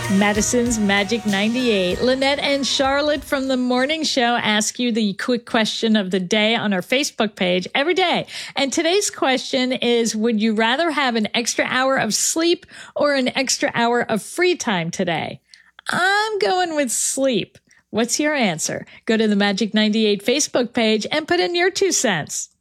Madison's Magic 98. Lynette and Charlotte from the morning show ask you the quick question of the day on our Facebook page every day. And today's question is, would you rather have an extra hour of sleep or an extra hour of free time today? I'm going with sleep. What's your answer? Go to the Magic 98 Facebook page and put in your 2 cents.